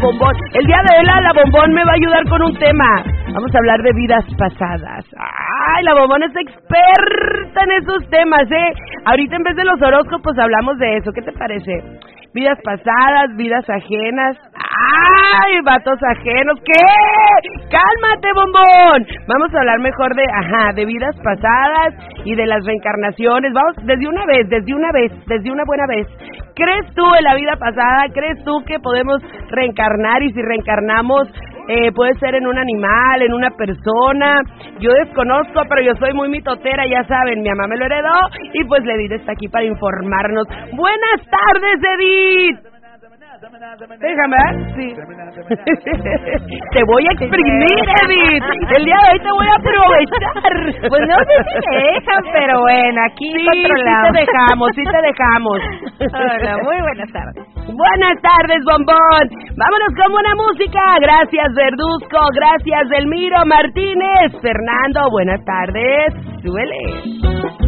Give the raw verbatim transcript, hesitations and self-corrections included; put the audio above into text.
Bombón. El día de hoy la, la Bombón me va a ayudar con un tema. Vamos a hablar de vidas pasadas. Ay, la Bombón es experta en esos temas, ¿eh? Ahorita en vez de los horóscopos hablamos de eso. ¿Qué te parece? Vidas pasadas, vidas ajenas. ¡Ay, vatos ajenos! ¿Qué? ¡Cálmate, Bombón! Vamos a hablar mejor de, ajá, de vidas pasadas y de las reencarnaciones. Vamos, desde una vez, desde una vez, desde una buena vez. ¿Crees tú en la vida pasada? ¿Crees tú que podemos reencarnar? Y si reencarnamos, eh, puede ser en un animal, en una persona. Yo desconozco, pero yo soy muy mitotera, ya saben. Mi mamá me lo heredó y pues Edith está aquí para informarnos. ¡Buenas tardes, Edith! Déjame ver, sí. Te voy a exprimir, Edith. El día de hoy te voy a aprovechar. Pues no sé si me dejan, pero bueno, aquí sí, controlado. Sí te dejamos, sí te dejamos. Hola, muy buenas tardes. Buenas tardes, Bombón. Vámonos con buena música. Gracias, Verduzco. Gracias, Delmiro Martínez. Fernando, buenas tardes. Súbele.